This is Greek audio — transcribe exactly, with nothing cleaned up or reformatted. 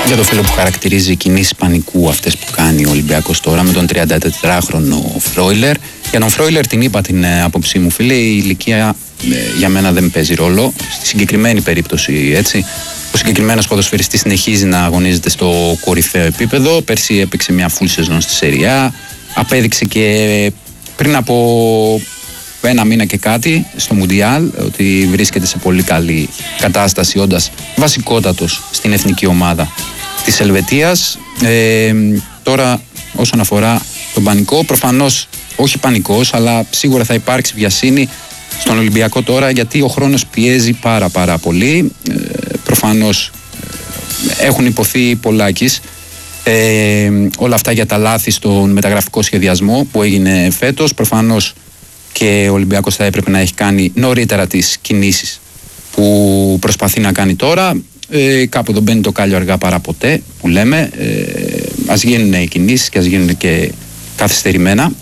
Για το φίλο που χαρακτηρίζει κινήσεις πανικού αυτές που κάνει ο Ολυμπιακός τώρα με τον τριαντατετράχρονο Φρόιλερ. Για τον Φρόιλερ την είπα την άποψή μου, φίλε, η ηλικία ε, για μένα δεν παίζει ρόλο. Στη συγκεκριμένη περίπτωση, έτσι. Ο συγκεκριμένος ποδοσφαιριστής συνεχίζει να αγωνίζεται στο κορυφαίο επίπεδο. Πέρσι έπαιξε μια full σεζόν στη Σεριά. Απέδειξε και πριν από ένα μήνα και κάτι στο Μουντιάλ ότι βρίσκεται σε πολύ καλή κατάσταση, όντας βασικότατος στην εθνική ομάδα της Ελβετίας. Ε, τώρα όσον αφορά τον πανικό, προφανώς όχι πανικός, αλλά σίγουρα θα υπάρξει βιασύνη στον Ολυμπιακό τώρα, γιατί ο χρόνος πιέζει πάρα πάρα πολύ. Ε, προφανώς ε, έχουν υποθεί πολλάκις ε, όλα αυτά για τα λάθη στον μεταγραφικό σχεδιασμό που έγινε φέτος. Προφανώς και ο Ολυμπιακός θα έπρεπε να έχει κάνει νωρίτερα τις κινήσεις που προσπαθεί να κάνει τώρα. Ε, κάπου εδώ μπαίνει το κάλιο αργά παρά ποτέ που λέμε. Ε, ας γίνουν οι κινήσεις και ας γίνουν και καθυστερημένα.